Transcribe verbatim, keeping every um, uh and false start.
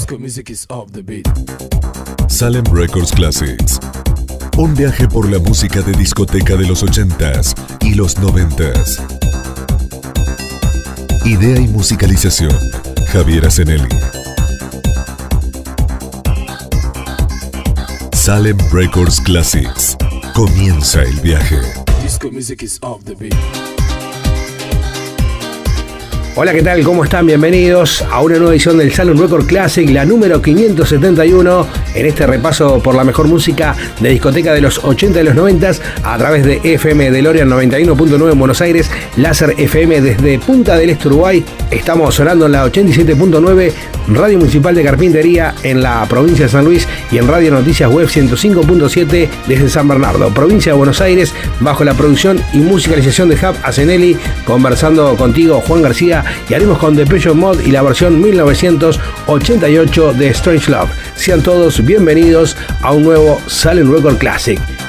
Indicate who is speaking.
Speaker 1: Disco music is off the beat.
Speaker 2: Salem Records Classics. Un viaje por la música de discoteca de los ochentas y los noventas. Idea y musicalización, Javier Asenelli. Salem Records Classics. Comienza el viaje.
Speaker 1: Disco music is off the beat.
Speaker 3: Hola, ¿qué tal? ¿Cómo están? Bienvenidos a una nueva edición del Salem Record Classic, la número quinientos setenta y uno, en este repaso por la mejor música de discoteca de los ochenta y los noventa a través de F M DeLorean noventa y uno punto nueve en Buenos Aires, Láser F M desde Punta del Este, Uruguay. Estamos sonando en la ochenta y siete punto nueve, Radio Municipal de Carpintería en la provincia de San Luis y en Radio Noticias Web ciento cinco punto siete desde San Bernardo, provincia de Buenos Aires, bajo la producción y musicalización de Jav Asenelli, conversando contigo Juan García, y haremos con Depeche Mode y la versión mil novecientos ochenta y ocho de Strange Love. Sean todos bienvenidos a un nuevo Salem Record Classic.